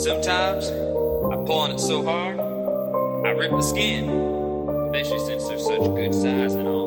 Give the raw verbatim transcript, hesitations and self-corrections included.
Sometimes I pull on it so hard, I rip the skin, especially since they're such good size and all.